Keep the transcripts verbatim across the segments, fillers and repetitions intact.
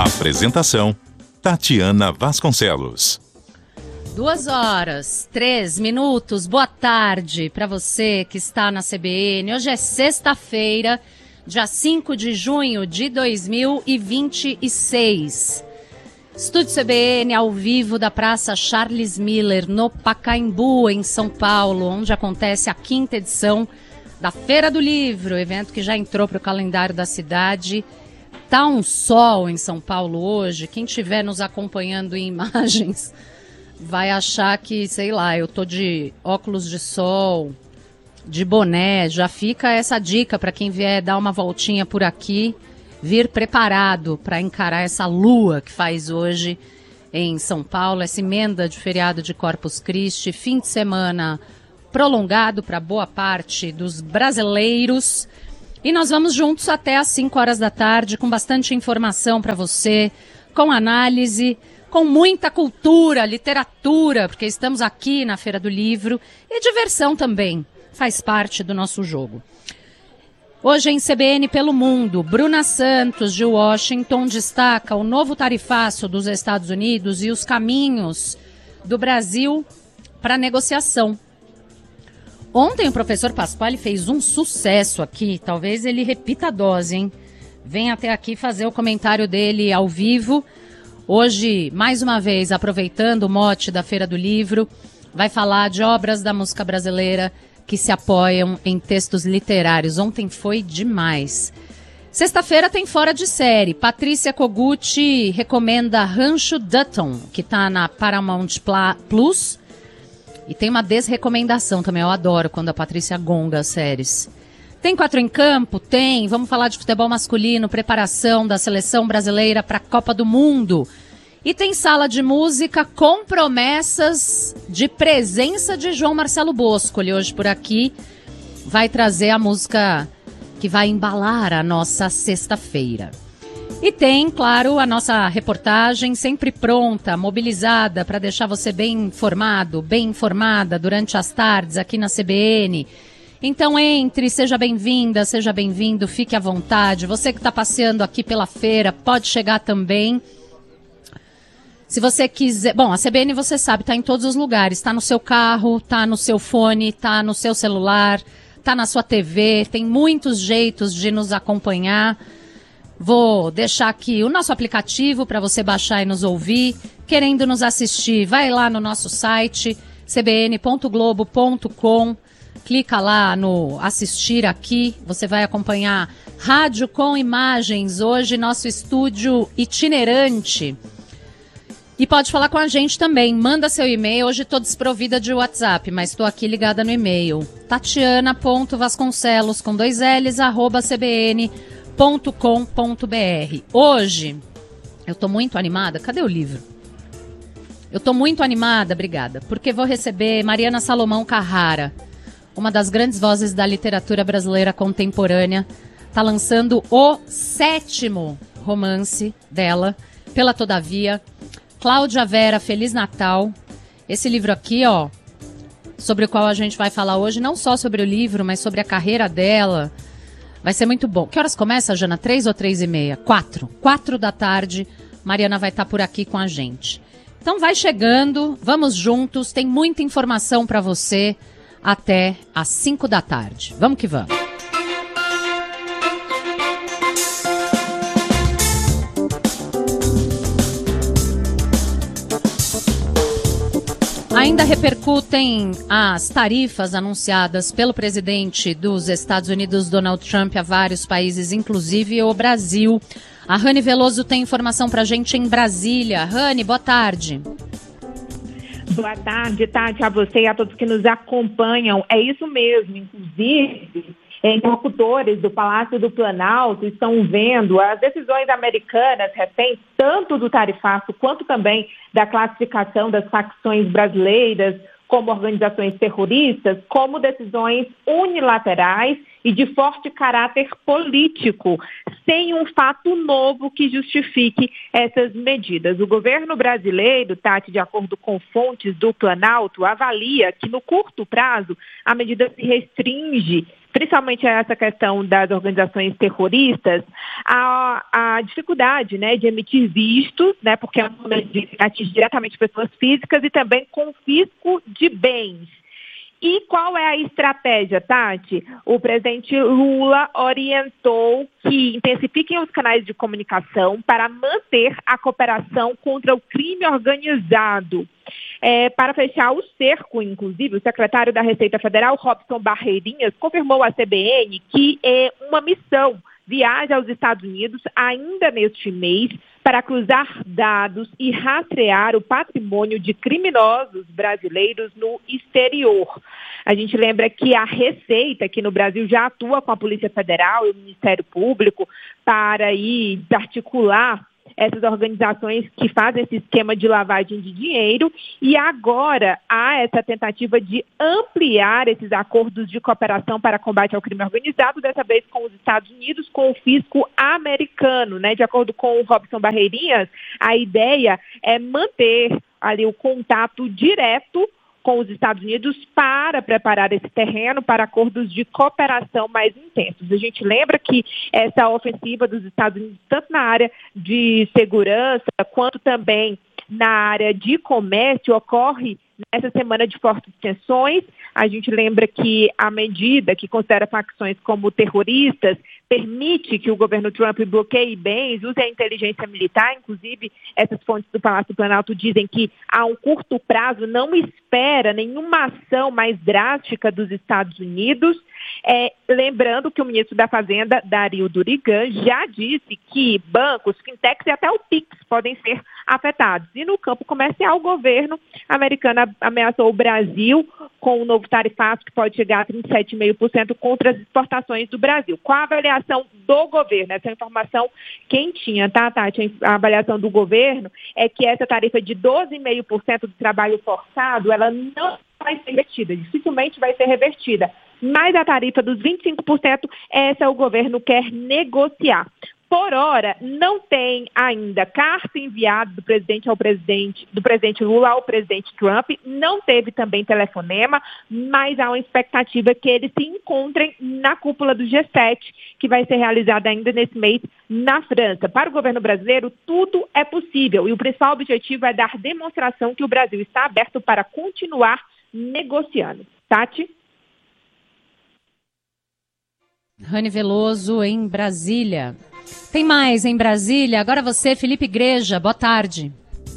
Apresentação: Tatiana Vasconcelos. Duas horas, três minutos, boa tarde para você que está na C B N. Hoje é sexta-feira, dia cinco de junho de dois mil e vinte e seis. Estúdio C B N ao vivo da Praça Charles Miller, no Pacaembu, em São Paulo, onde acontece a quinta edição da Feira do Livro, evento que já entrou para o calendário da cidade. Tá um sol em São Paulo hoje, quem estiver nos acompanhando em imagens vai achar que, sei lá, eu tô de óculos de sol, de boné. Já fica essa dica para quem vier dar uma voltinha por aqui, vir preparado para encarar essa lua que faz hoje em São Paulo, essa emenda de feriado de Corpus Christi, fim de semana prolongado para boa parte dos brasileiros. E nós vamos juntos até às cinco horas da tarde, com bastante informação para você, com análise, com muita cultura, literatura, porque estamos aqui na Feira do Livro, e diversão também, faz parte do nosso jogo. Hoje em C B N pelo Mundo, Bruna Santos, de Washington, destaca o novo tarifaço dos Estados Unidos e os caminhos do Brasil para negociação. Ontem o professor Pasquale fez um sucesso aqui, talvez ele repita a dose, hein? Vem até aqui fazer o comentário dele ao vivo. Hoje, mais uma vez, aproveitando o mote da Feira do Livro, vai falar de obras da música brasileira que se apoiam em textos literários. Ontem foi demais. Sexta-feira tem Fora de Série. Patrícia Kogut recomenda Rancho Dutton, que está na Paramount Plus. E tem uma desrecomendação também, eu adoro quando a Patrícia gonga as séries. Tem Quatro em Campo? Tem. Vamos falar de futebol masculino, preparação da seleção brasileira para a Copa do Mundo. E tem Sala de Música com promessas de presença de João Marcelo Bosco. Ele hoje por aqui vai trazer a música que vai embalar a nossa sexta-feira. E tem, claro, a nossa reportagem sempre pronta, mobilizada para deixar você bem informado, bem informada durante as tardes aqui na C B N. Então entre, seja bem-vinda, seja bem-vindo, fique à vontade. Você que está passeando aqui pela feira, pode chegar também. Se você quiser... Bom, a C B N, você sabe, está em todos os lugares. Está no seu carro, está no seu fone, está no seu celular, está na sua T V. Tem muitos jeitos de nos acompanhar. Vou deixar aqui o nosso aplicativo para você baixar e nos ouvir. Querendo nos assistir, vai lá no nosso site, c b n ponto globo ponto com. Clica lá no assistir aqui. Você vai acompanhar rádio com imagens. Hoje, nosso estúdio itinerante. E pode falar com a gente também. Manda seu e-mail. Hoje estou desprovida de WhatsApp, mas estou aqui ligada no e-mail. tatiana ponto vasconcelos, com dois L's, arroba cbn ponto com ponto br. Hoje, eu tô muito animada. Cadê o livro? Eu tô muito animada, obrigada, porque vou receber Mariana Salomão Carrara, uma das grandes vozes da literatura brasileira contemporânea. Tá lançando o sétimo romance dela, Pela Todavia. Cláudia Vera, Feliz Natal. Esse livro aqui, ó, sobre o qual a gente vai falar hoje, não só sobre o livro, mas sobre a carreira dela. Vai ser muito bom. Que horas começa, Jana? Três ou três e meia? Quatro. Quatro da tarde, Mariana vai estar por aqui com a gente. Então vai chegando, vamos juntos, tem muita informação para você até às cinco da tarde. Vamos que vamos. Ainda repercutem as tarifas anunciadas pelo presidente dos Estados Unidos, Donald Trump, a vários países, inclusive o Brasil. A Rani Veloso tem informação para a gente em Brasília. Rani, boa tarde. Boa tarde, Tati, a você e a todos que nos acompanham. É isso mesmo, inclusive... Interlocutores do Palácio do Planalto estão vendo as decisões americanas recentes, tanto do tarifaço quanto também da classificação das facções brasileiras como organizações terroristas, como decisões unilaterais e de forte caráter político, sem um fato novo que justifique essas medidas. O governo brasileiro, Tati, de acordo com fontes do Planalto, avalia que no curto prazo a medida se restringe principalmente essa questão das organizações terroristas, a, a dificuldade, né, de emitir vistos, né, porque é um momento de atingir diretamente pessoas físicas e também confisco de bens. E qual é a estratégia, Tati? O presidente Lula orientou que intensifiquem os canais de comunicação para manter a cooperação contra o crime organizado. É, para fechar o cerco, inclusive, o secretário da Receita Federal, Robson Barreirinhas, confirmou à C B N que é uma missão viaja aos Estados Unidos ainda neste mês para cruzar dados e rastrear o patrimônio de criminosos brasileiros no exterior. A gente lembra que a Receita aqui no Brasil já atua com a Polícia Federal e o Ministério Público para aí desarticular essas organizações que fazem esse esquema de lavagem de dinheiro, e agora há essa tentativa de ampliar esses acordos de cooperação para combate ao crime organizado, dessa vez com os Estados Unidos, com o fisco americano, né? De acordo com o Robson Barreirinhas, a ideia é manter ali o contato direto com os Estados Unidos para preparar esse terreno para acordos de cooperação mais intensos. A gente lembra que essa ofensiva dos Estados Unidos, tanto na área de segurança quanto também na área de comércio, ocorre nessa semana de fortes tensões. A gente lembra que a medida que considera facções como terroristas permite que o governo Trump bloqueie bens, use a inteligência militar. Inclusive, essas fontes do Palácio do Planalto dizem que a um curto prazo não espera nenhuma ação mais drástica dos Estados Unidos. É, lembrando que o ministro da Fazenda, Dario Durigan, já disse que bancos, fintechs e até o Pix podem ser afetados. E no campo comercial, o governo americano ameaçou o Brasil com um novo tarifaço que pode chegar a trinta e sete vírgula cinco por cento contra as exportações do Brasil. Qual a avaliação do governo? Essa é informação quentinha, tá, Tati? A avaliação do governo é que essa tarifa de doze vírgula cinco por cento do trabalho forçado, ela não vai ser revertida, dificilmente vai ser revertida. Mas a tarifa dos vinte e cinco por cento, essa o governo quer negociar. Por hora, não tem ainda carta enviada do presidente ao presidente, do presidente Lula ao presidente Trump, não teve também telefonema, mas há uma expectativa que eles se encontrem na cúpula do G sete, que vai ser realizada ainda nesse mês na França. Para o governo brasileiro, tudo é possível e o principal objetivo é dar demonstração que o Brasil está aberto para continuar negociando. Tati? Rani Veloso, em Brasília. Tem mais em Brasília. Agora você, Felipe Igreja. Boa tarde.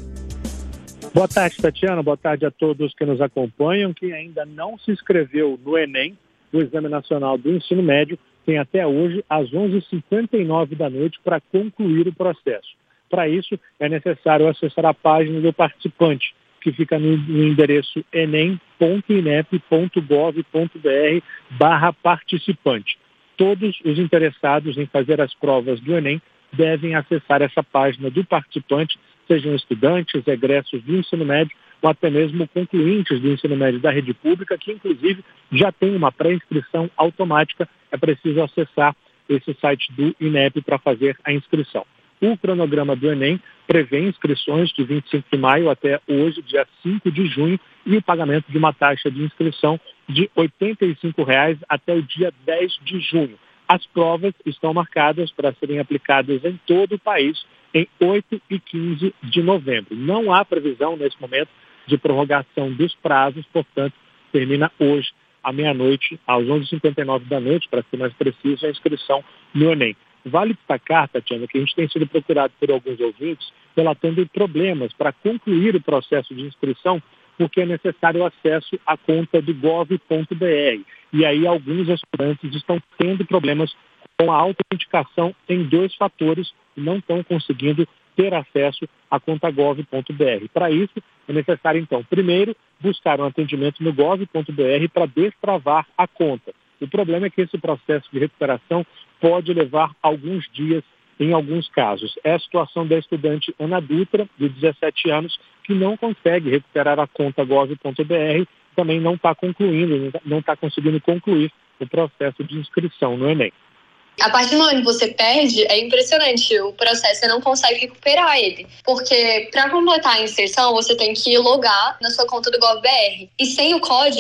Boa tarde, Tatiana. Boa tarde a todos que nos acompanham. Quem ainda não se inscreveu no Enem, o Exame Nacional do Ensino Médio, tem até hoje, às onze e cinquenta e nove da noite, para concluir o processo. Para isso, é necessário acessar a página do participante, que fica no, no endereço enem ponto inep ponto gov ponto br barra participante. Todos os interessados em fazer as provas do Enem devem acessar essa página do participante, sejam estudantes, egressos do ensino médio ou até mesmo concluintes do ensino médio da rede pública, que inclusive já tem uma pré-inscrição automática. É preciso acessar esse site do INEP para fazer a inscrição. O cronograma do Enem prevê inscrições de vinte e cinco de maio até hoje, dia cinco de junho, e o pagamento de uma taxa de inscrição de oitenta e cinco reais até o dia dez de junho. As provas estão marcadas para serem aplicadas em todo o país em oito e quinze de novembro. Não há previsão, nesse momento, de prorrogação dos prazos, portanto, termina hoje, à meia-noite, às onze e cinquenta e nove da noite, para ser mais preciso, a inscrição no Enem. Vale destacar, Tatiana, que a gente tem sido procurado por alguns ouvintes relatando problemas para concluir o processo de inscrição, porque é necessário acesso à conta do gov ponto br. E aí alguns estudantes estão tendo problemas com a autenticação em dois fatores e não estão conseguindo ter acesso à conta gov ponto br. Para isso, é necessário, então, primeiro, buscar um atendimento no gov ponto br para destravar a conta. O problema é que esse processo de recuperação pode levar alguns dias em alguns casos. É a situação da estudante Ana Dutra, de dezessete anos, que não consegue recuperar a conta gov ponto br, também não está concluindo, não está conseguindo concluir o processo de inscrição no Enem. A partir do momento que você perde, é impressionante, o processo você não consegue recuperar ele. Porque para completar a inserção, você tem que logar na sua conta do GovBR. E sem o código,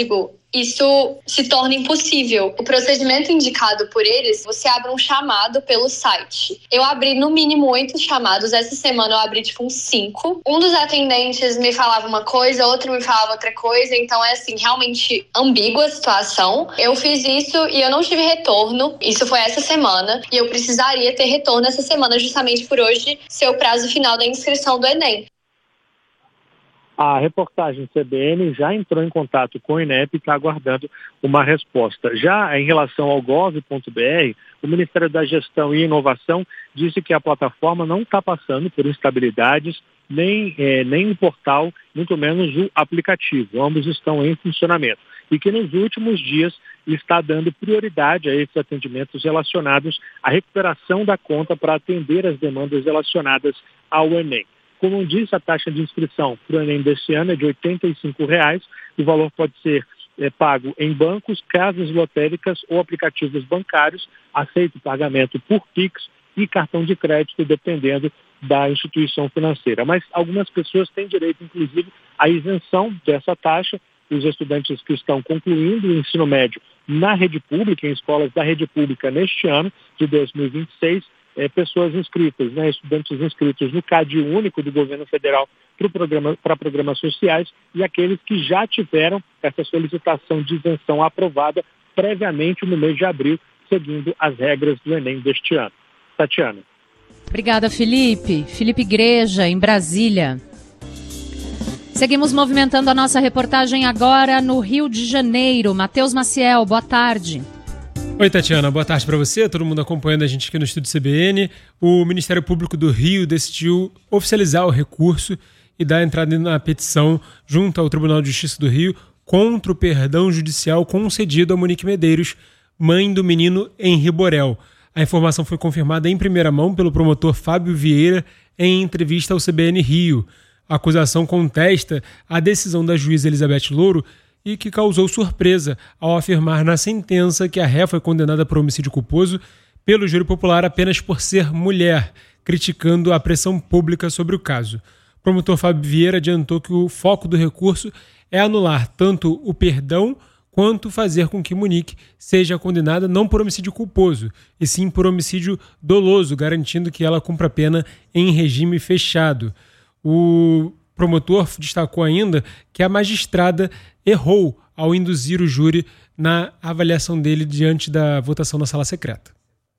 isso se torna impossível. O procedimento indicado por eles, você abre um chamado pelo site. Eu abri no mínimo oito chamados, essa semana eu abri tipo uns cinco. Um dos atendentes me falava uma coisa, outro me falava outra coisa, então é assim, realmente ambígua a situação. Eu fiz isso e eu não tive retorno, isso foi essa semana, e eu precisaria ter retorno essa semana justamente por hoje ser o prazo final da inscrição do Enem. A reportagem C B N já entrou em contato com o INEP e está aguardando uma resposta. Já em relação ao gov ponto b r, o Ministério da Gestão e Inovação disse que a plataforma não está passando por instabilidades, nem, é, nem o portal, muito menos o aplicativo. Ambos estão em funcionamento. E que nos últimos dias está dando prioridade a esses atendimentos relacionados à recuperação da conta para atender as demandas relacionadas ao Enem. Como disse, a taxa de inscrição para o Enem deste ano é de oitenta e cinco reais. O valor pode ser é, pago em bancos, casas lotéricas ou aplicativos bancários. Aceita o pagamento por Pix e cartão de crédito, dependendo da instituição financeira. Mas algumas pessoas têm direito, inclusive, à isenção dessa taxa. Os estudantes que estão concluindo o ensino médio na rede pública, em escolas da rede pública neste ano de dois mil e vinte e seis, É, pessoas inscritas, né, estudantes inscritos no C A D único do governo federal para programa, para programas sociais e aqueles que já tiveram essa solicitação de isenção aprovada previamente no mês de abril, seguindo as regras do Enem deste ano. Tatiana. Obrigada, Felipe. Felipe Igreja, em Brasília. Seguimos movimentando a nossa reportagem agora no Rio de Janeiro. Matheus Maciel, boa tarde. Oi, Tatiana, boa tarde para você, todo mundo acompanhando a gente aqui no Estúdio C B N. O Ministério Público do Rio decidiu oficializar o recurso e dar entrada na petição junto ao Tribunal de Justiça do Rio contra o perdão judicial concedido a Monique Medeiros, mãe do menino Henri Borel. A informação foi confirmada em primeira mão pelo promotor Fábio Vieira em entrevista ao C B N Rio. A acusação contesta a decisão da juíza Elizabeth Louro e que causou surpresa ao afirmar na sentença que a ré foi condenada por homicídio culposo pelo júri popular apenas por ser mulher, criticando a pressão pública sobre o caso. O promotor Fábio Vieira adiantou que o foco do recurso é anular tanto o perdão quanto fazer com que Monique seja condenada não por homicídio culposo, e sim por homicídio doloso, garantindo que ela cumpra a pena em regime fechado. O promotor destacou ainda que a magistrada errou ao induzir o júri na avaliação dele diante da votação na sala secreta.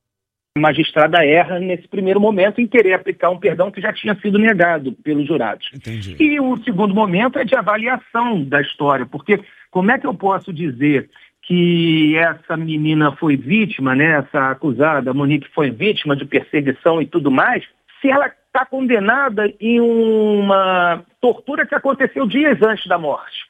A magistrada erra nesse primeiro momento em querer aplicar um perdão que já tinha sido negado pelos jurados. Entendi. E o segundo momento é de avaliação da história, porque como é que eu posso dizer que essa menina foi vítima, né, essa acusada, Monique, foi vítima de perseguição e tudo mais, se ela está condenada em uma tortura que aconteceu dias antes da morte?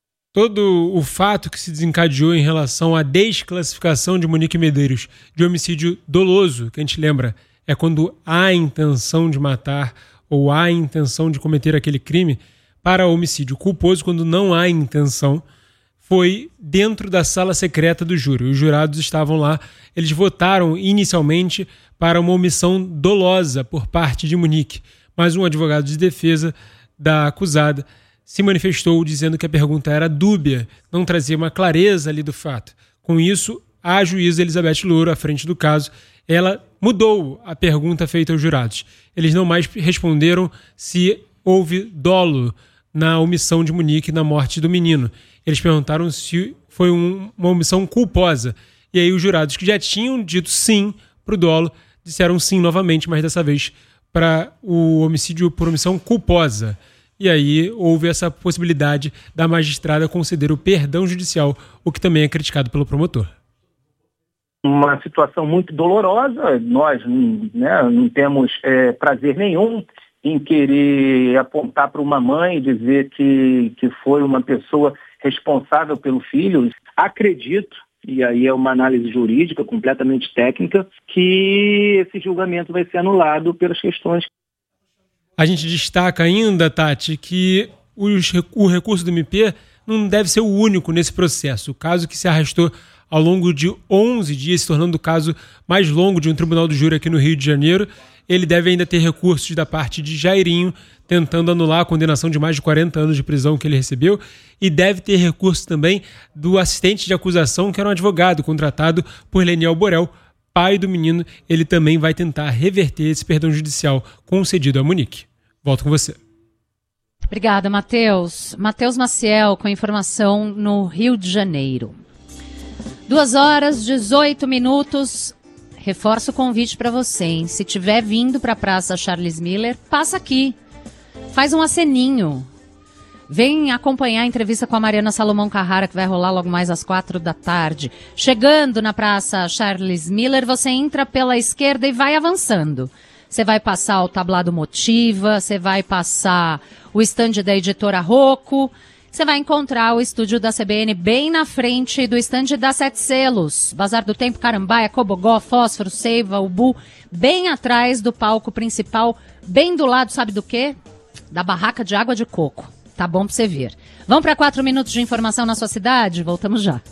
Todo o fato que se desencadeou em relação à desclassificação de Monique Medeiros de homicídio doloso, que a gente lembra, é quando há intenção de matar ou há intenção de cometer aquele crime, para homicídio culposo, quando não há intenção, foi dentro da sala secreta do júri. Os jurados estavam lá, eles votaram inicialmente para uma omissão dolosa por parte de Monique, mas um advogado de defesa da acusada se manifestou dizendo que a pergunta era dúbia, não trazia uma clareza ali do fato. Com isso, a juíza Elizabeth Louro, à frente do caso, ela mudou a pergunta feita aos jurados. Eles não mais responderam se houve dolo na omissão de Monique na morte do menino. Eles perguntaram se foi um, uma omissão culposa. E aí os jurados que já tinham dito sim para o dolo, disseram sim novamente, mas dessa vez para o homicídio por omissão culposa. E aí houve essa possibilidade da magistrada conceder o perdão judicial, o que também é criticado pelo promotor. Uma situação muito dolorosa, nós, né, não temos é, prazer nenhum em querer apontar para uma mãe e dizer que, que foi uma pessoa responsável pelo filho. Acredito, e aí é uma análise jurídica completamente técnica, que esse julgamento vai ser anulado pelas questões. A gente destaca ainda, Tati, que os, o recurso do M P não deve ser o único nesse processo. O caso que se arrastou ao longo de onze dias, se tornando o caso mais longo de um tribunal do júri aqui no Rio de Janeiro, ele deve ainda ter recursos da parte de Jairinho, tentando anular a condenação de mais de quarenta anos de prisão que ele recebeu, e deve ter recurso também do assistente de acusação, que era um advogado contratado por Leniel Borel, pai do menino. Ele também vai tentar reverter esse perdão judicial concedido a Monique. Volto com você. Obrigada, Matheus. Matheus Maciel com informação no Rio de Janeiro. Duas horas, dezoito minutos. Reforço o convite para você, hein? Se tiver vindo para a Praça Charles Miller, passa aqui. Faz um aceninho. Vem acompanhar a entrevista com a Mariana Salomão Carrara, que vai rolar logo mais às quatro da tarde. Chegando na Praça Charles Miller, você entra pela esquerda e vai avançando. Você vai passar o tablado Motiva, você vai passar o estande da editora Rocco, você vai encontrar o estúdio da C B N bem na frente do estande da Sete Selos. Bazar do Tempo, Carambaia, Cobogó, Fósforo, Seiva, Ubu, bem atrás do palco principal, bem do lado, sabe do quê? Da barraca de água de coco. Tá bom pra você ver. Vamos para quatro minutos de informação na sua cidade? Voltamos já.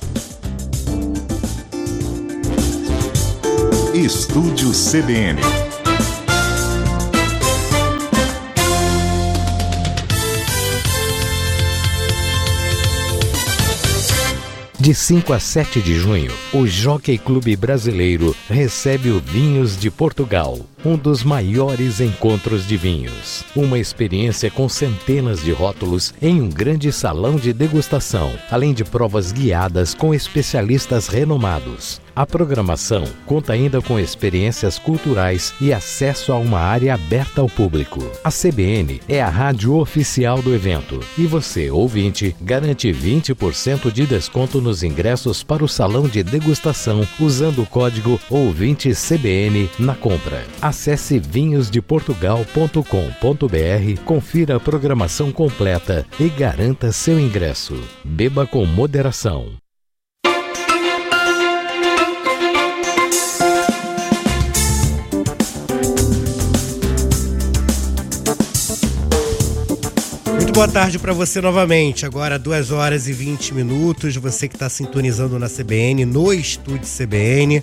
Estúdio C B N. De cinco a sete de junho, o Jockey Clube Brasileiro recebe o Vinhos de Portugal, um dos maiores encontros de vinhos. Uma experiência com centenas de rótulos em um grande salão de degustação, além de provas guiadas com especialistas renomados. A programação conta ainda com experiências culturais e acesso a uma área aberta ao público. A C B N é a rádio oficial do evento e você, ouvinte, garante vinte por cento de desconto nos ingressos para o salão de degustação usando o código ouvinte C B N na compra. Acesse vinhos de portugal ponto com ponto b r, confira a programação completa e garanta seu ingresso. Beba com moderação. Muito boa tarde para você novamente. Agora duas horas e vinte minutos. Você que está sintonizando na C B N, no estúdio C B N.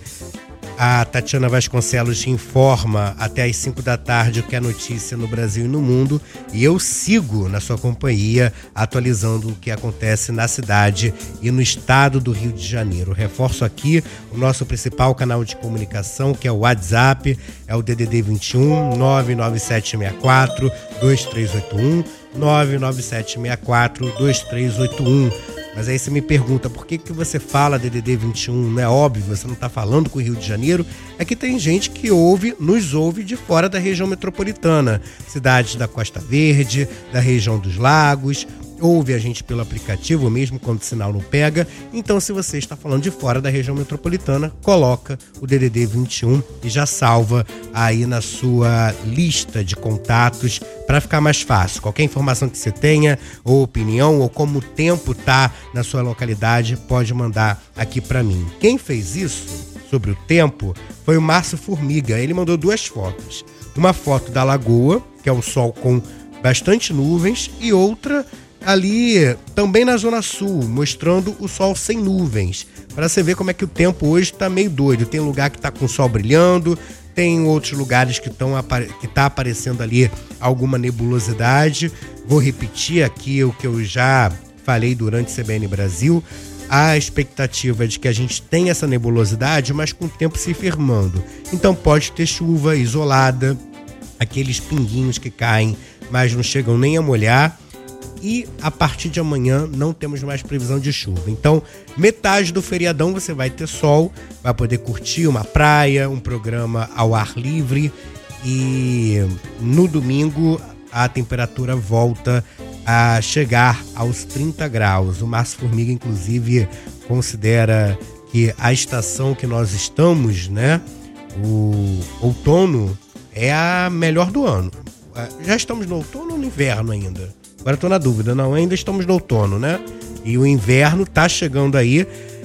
A Tatiana Vasconcelos te informa até às cinco da tarde o que é notícia no Brasil e no mundo. E eu sigo na sua companhia, atualizando o que acontece na cidade e no estado do Rio de Janeiro. Reforço aqui o nosso principal canal de comunicação, que é o WhatsApp, é o D D D vinte e um, nove nove sete seis quatro, dois três oito um, nove nove sete seis quatro, dois três oito um. Mas aí você me pergunta, por que que você fala D D D vinte e um? Não é óbvio, você não está falando com o Rio de Janeiro? É que tem gente que ouve, nos ouve de fora da região metropolitana. Cidades da Costa Verde, da região dos Lagos, ouve a gente pelo aplicativo, mesmo quando o sinal não pega. Então, se você está falando de fora da região metropolitana, coloca o D D D vinte e um e já salva aí na sua lista de contatos para ficar mais fácil. Qualquer informação que você tenha, ou opinião, ou como o tempo tá na sua localidade, pode mandar aqui para mim. Quem fez isso sobre o tempo foi o Márcio Formiga. Ele mandou duas fotos. Uma foto da lagoa, que é um sol com bastante nuvens, e outra ali também na Zona Sul, mostrando o sol sem nuvens, para você ver como é que o tempo hoje está meio doido. Tem lugar que está com o sol brilhando, tem outros lugares que estão que tá aparecendo ali alguma nebulosidade. Vou repetir aqui o que eu já falei durante o C B N Brasil. A expectativa é de que a gente tenha essa nebulosidade, mas com o tempo se firmando. Então pode ter chuva isolada, aqueles pinguinhos que caem, mas não chegam nem a molhar. E a partir de amanhã não temos mais previsão de chuva. Então, metade do feriadão você vai ter sol, vai poder curtir uma praia, um programa ao ar livre. E no domingo a temperatura volta a chegar aos trinta graus. O Márcio Formiga, inclusive, considera que a estação que nós estamos, né, o outono, é a melhor do ano. Já estamos no outono ou no inverno ainda? Agora estou na dúvida. Não, ainda estamos no outono, né? E o inverno está chegando aí.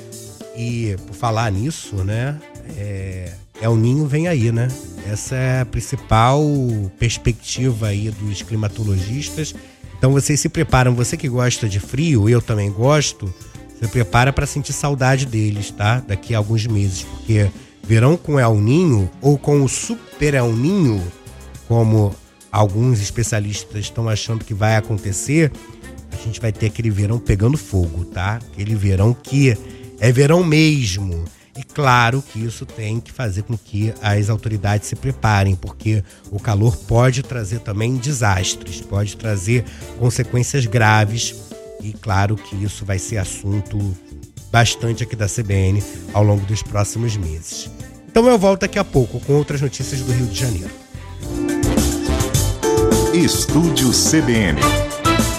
E por falar nisso, né? É, El Ninho vem aí, né? Essa é a principal perspectiva aí dos climatologistas. Então vocês se preparam. Você que gosta de frio, eu também gosto, se prepara para sentir saudade deles, tá? Daqui a alguns meses, porque verão com El Ninho ou com o Super El Ninho, como alguns especialistas estão achando que vai acontecer, a gente vai ter aquele verão pegando fogo, tá? Aquele verão que é verão mesmo. E claro que isso tem que fazer com que as autoridades se preparem, porque o calor pode trazer também desastres, pode trazer consequências graves. E claro que isso vai ser assunto bastante aqui da C B N ao longo dos próximos meses. Então eu volto daqui a pouco com outras notícias do Rio de Janeiro. Estúdio C B N.